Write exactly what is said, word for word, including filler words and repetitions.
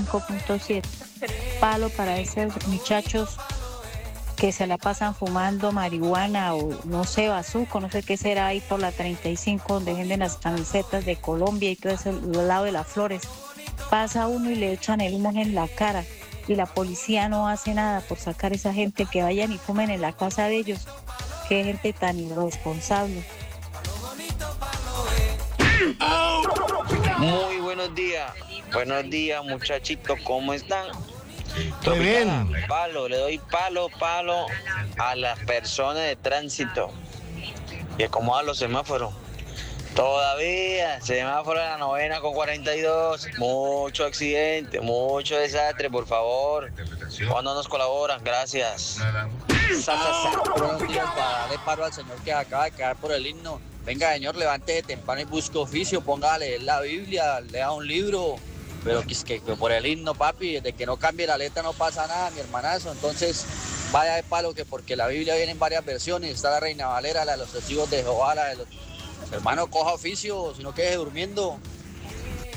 cinco punto siete. Palo para esos muchachos que se la pasan fumando marihuana o no sé, bazuco, no sé qué será ahí por la treinta y cinco donde venden las camisetas de Colombia y todo eso al lado de las flores. Pasa uno y le echan el humo en la cara y la policía no hace nada por sacar a esa gente, que vayan y fumen en la casa de ellos. Qué gente tan irresponsable. Muy buenos días, buenos días muchachitos, ¿cómo están? Muy bien. Palo, le doy palo, palo a las personas de tránsito y acomodan los semáforos. Todavía, semáforo de la novena con cuarenta y dos, mucho accidente, mucho desastre, por favor. ¿Cuándo nos colaboran? Gracias. Sa, sa, sa. Buenos días, para darle paro al señor que acaba de quedar por el himno. Venga, señor, levántese temprano y busque oficio, ponga a leer la Biblia, lea un libro. Pero que, que, que por el himno, papi, de que no cambie la letra no pasa nada, mi hermanazo. Entonces, vaya de palo que porque la Biblia viene en varias versiones. Está la Reina Valera, la de los testigos de Jehová, la de los... Hermano, coja oficio, si no quede durmiendo.